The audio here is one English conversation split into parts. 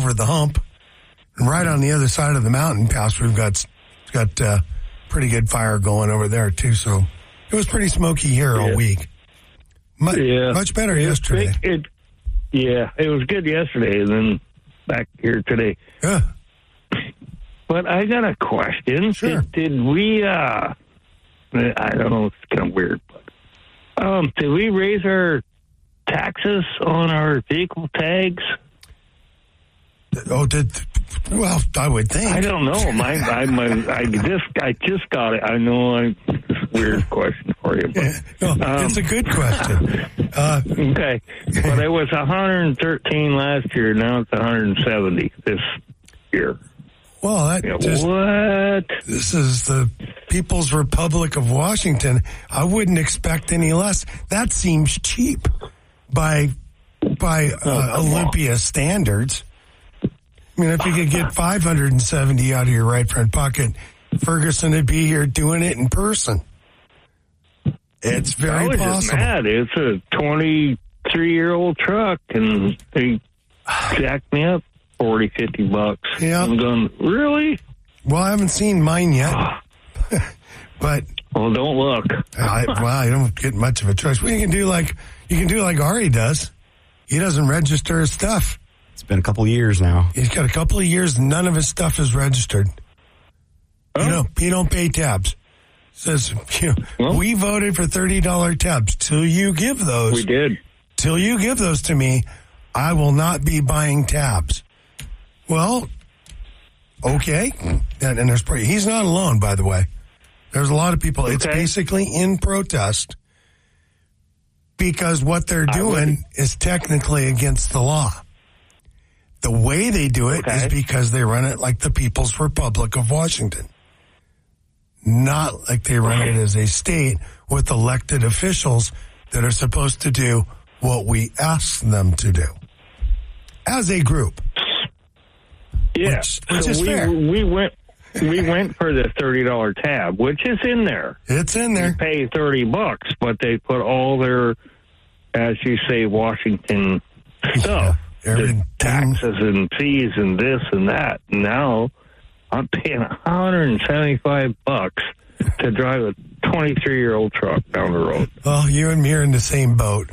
over the hump. And right on the other side of the mountain pass, we've got pretty good fire going over there, too. So it was pretty smoky here all week. Much better yesterday. It was good yesterday and then back here today. Yeah. But I got a question. Sure. Did we, I don't know, it's kind of weird, but did we raise our taxes on our vehicle tags? Oh, well, I would think. I don't know. I just got it. I know it's a weird question for you. But, it's a good question. Okay. But it was 113 last year. Now it's 170 this year. Well, what? This is the People's Republic of Washington. I wouldn't expect any less. That seems cheap by Olympia standards. I mean, if you could get 570 out of your right front pocket, Ferguson would be here doing it in person. It's very possible. I was just mad. It's a 23-year-old truck, and they jacked me up $40, $50. Yeah. I'm going, really? Well, I haven't seen mine yet, but well, don't look. I don't get much of a choice. Well, you can do like Ari does. He doesn't register his stuff. It's been a couple of years now. He's got a couple of years. None of his stuff is registered. Oh. He don't pay tabs. Says, we voted for $30 tabs. Till you give those. We did. Till you give those to me, I will not be buying tabs. Well, okay. And he's not alone, by the way. There's a lot of people. Okay. It's basically in protest because what they're doing is technically against the law. The way they do it is because they run it like the People's Republic of Washington. Not like they run it as a state with elected officials that are supposed to do what we ask them to do. As a group. Yeah. Which is fair. We went for the $30 tab, which is in there. It's in there. You pay $30, but they put all their, as you say, Washington stuff. The taxes and fees and this and that. Now I'm paying $175 to drive a 23-year-old truck down the road. Well, you and me are in the same boat.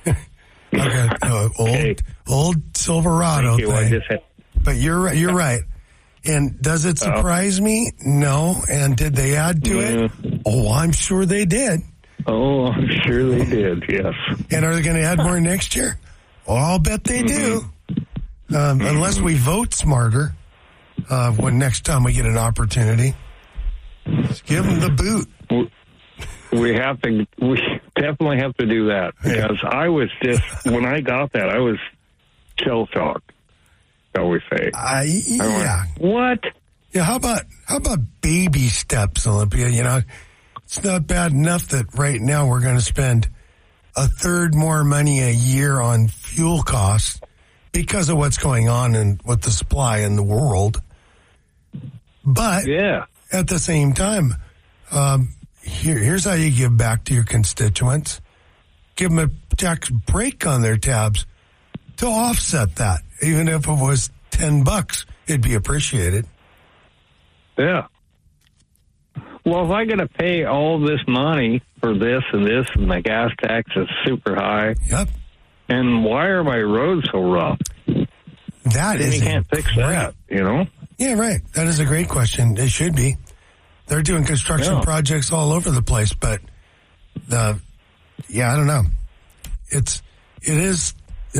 Old Silverado thing. But you're right. And does it surprise me? No. And did they add to it? Oh, I'm sure they did. Oh, I'm sure they did, yes. And are they going to add more next year? Well, I'll bet they do. Unless we vote smarter when next time we get an opportunity. Just give them the boot. We definitely have to do that. Because I was when I got that, I was shell-shocked, shall we say. Yeah. What? Yeah, how about baby steps, Olympia? It's not bad enough that right now we're going to spend a third more money a year on fuel costs because of what's going on with the supply in the world. But at the same time, here's how you give back to your constituents. Give them a tax break on their tabs to offset that. Even if it was $10, it'd be appreciated. Yeah. Well, if I got to pay all this money for this and my gas tax is super high. Yep. And why are my roads so rough? That is you can't fix that, Yeah, right. That is a great question. They should be. They're doing construction projects all over the place, but I don't know. It is,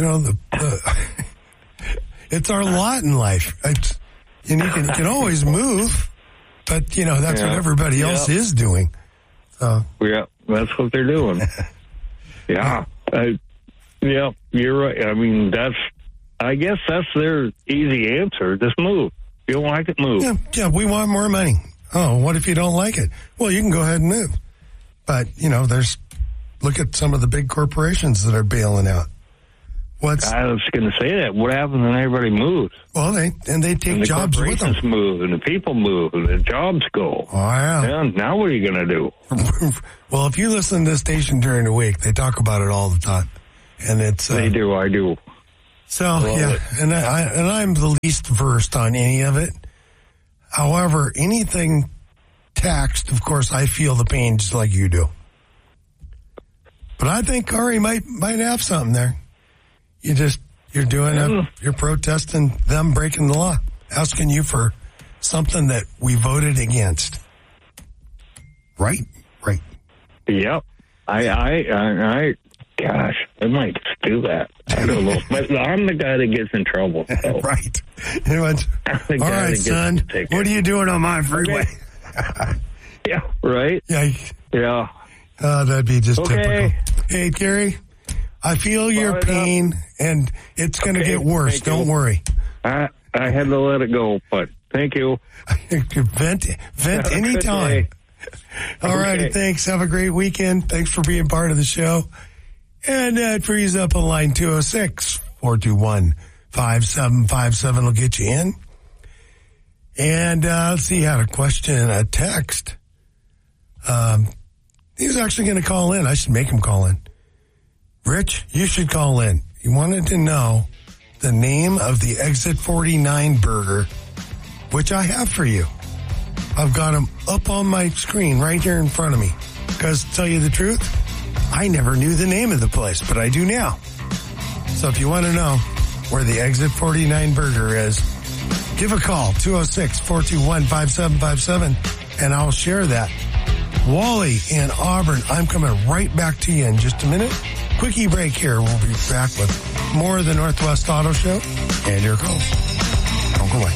it's our lot in life. You can always move, but that's what everybody else is doing. So yeah, that's what they're doing. Yeah, you're right. I mean, I guess that's their easy answer. Just move. If you don't like it, move. Yeah, we want more money. Oh, what if you don't like it? Well, you can go ahead and move. But, look at some of the big corporations that are bailing out. I was going to say that. What happens when everybody moves? Well, they take jobs with them. The corporations move, and the people move, and the jobs go. Oh, yeah. And now what are you going to do? Well, if you listen to the station during the week, they talk about it all the time. And it's... They do, I do. So, yeah, and I'm the least versed on any of it. However, anything taxed, of course, I feel the pain just like you do. But I think Corey might have something there. You're protesting them breaking the law, asking you for something that we voted against. Right. Yep. Gosh, I might do that. I don't know. But I'm the guy that gets in trouble. So. Right. All right, son. What are you doing on my freeway? Okay. Yeah, right? Yeah. That'd be just typical. Hey, Gary, I feel your pain, and it's going to get worse. Don't worry. I had to let it go, but thank you. Vent anytime. All righty, thanks. Have a great weekend. Thanks for being part of the show. And that frees up on line 206-421-5757 will get you in. And let's see, I had a question and a text. He's actually going to call in. I should make him call in. Rich, you should call in. He wanted to know the name of the Exit 49 burger, which I have for you. I've got him up on my screen right here in front of me. Because to tell you the truth, I never knew the name of the place, but I do now. So if you want to know where the Exit 49 burger is, give a call, 206-421-5757, and I'll share that. Wally in Auburn, I'm coming right back to you in just a minute. Quickie break here. We'll be back with more of the Northwest Auto Show and your calls. Don't go away.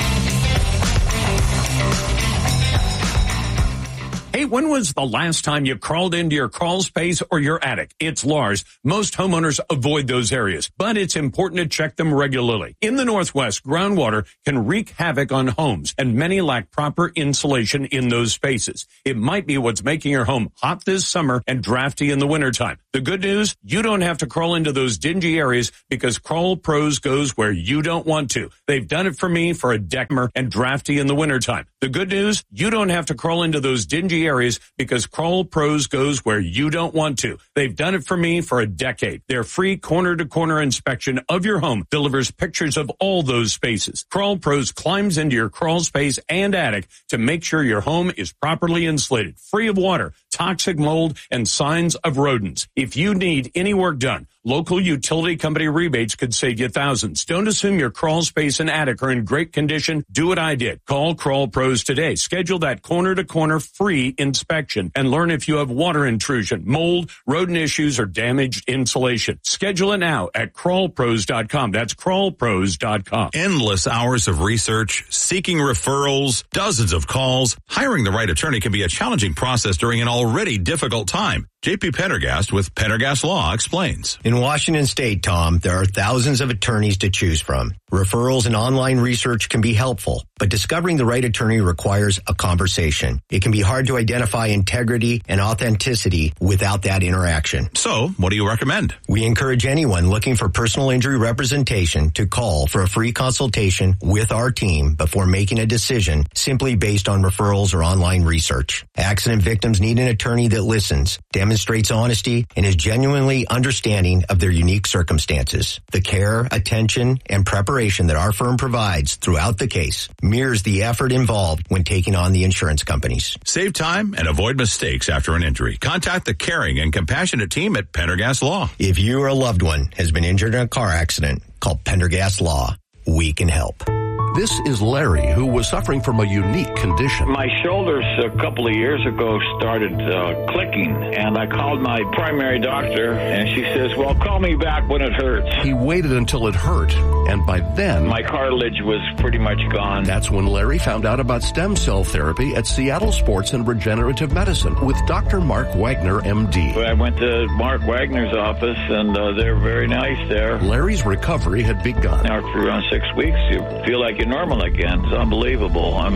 Hey, when was the last time you crawled into your crawl space or your attic? It's Lars. Most homeowners avoid those areas, but it's important to check them regularly. In the Northwest, groundwater can wreak havoc on homes, and many lack proper insulation in those spaces. It might be what's making your home hot this summer and drafty in the wintertime. The good news, you don't have to crawl into those dingy areas because Crawl Pros goes where you don't want to. They've done it for me for a decade and drafty in the wintertime. The good news, you don't have to crawl into those dingy areas because Crawl Pros goes where you don't want to. They've done it for me for a decade. Their free corner-to-corner inspection of your home delivers pictures of all those spaces. Crawl Pros climbs into your crawl space and attic to make sure your home is properly insulated, free of water, toxic mold, and signs of rodents. If you need any work done, local utility company rebates could save you thousands. Don't assume your crawl space and attic are in great condition. Do what I did. Call Crawl Pros today. Schedule that corner-to-corner free inspection and learn if you have water intrusion, mold, rodent issues, or damaged insulation. Schedule it now at crawlpros.com. That's crawlpros.com. Endless hours of research, seeking referrals, dozens of calls. Hiring the right attorney can be a challenging process during an already difficult time. J.P. Pendergast with Pendergast Law explains. In Washington State, Tom, there are thousands of attorneys to choose from. Referrals and online research can be helpful, but discovering the right attorney requires a conversation. It can be hard to identify integrity and authenticity without that interaction. So, what do you recommend? We encourage anyone looking for personal injury representation to call for a free consultation with our team before making a decision simply based on referrals or online research. Accident victims need an attorney that listens, demonstrates honesty, and is genuinely understanding of their unique circumstances. The care, attention, and preparation that our firm provides throughout the case mirrors the effort involved when taking on the insurance companies. Save time and avoid mistakes after an injury. Contact the caring and compassionate team at Pendergast Law. If you or a loved one has been injured in a car accident, call Pendergast Law. We can help. This is Larry, who was suffering from a unique condition. My shoulders a couple of years ago started clicking, and I called my primary doctor, and she says, well, call me back when it hurts. He waited until it hurt, and by then, my cartilage was pretty much gone. That's when Larry found out about stem cell therapy at Seattle Sports and Regenerative Medicine with Dr. Mark Wagner, MD. I went to Mark Wagner's office, and they're very nice there. Larry's recovery had begun. After around 6 weeks, you feel like you're normal again. It's unbelievable. I'm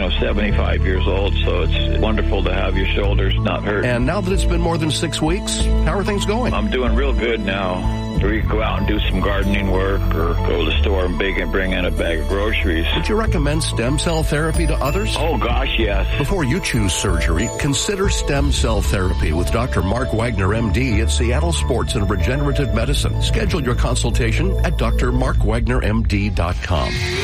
75 years old, so it's wonderful to have your shoulders not hurt. And now that it's been more than 6 weeks, how are things going? I'm doing real good now. Or you can go out and do some gardening work or go to the store and bring in a bag of groceries. Would you recommend stem cell therapy to others? Oh, gosh, yes. Before you choose surgery, consider stem cell therapy with Dr. Mark Wagner, MD at Seattle Sports and Regenerative Medicine. Schedule your consultation at drmarkwagnermd.com.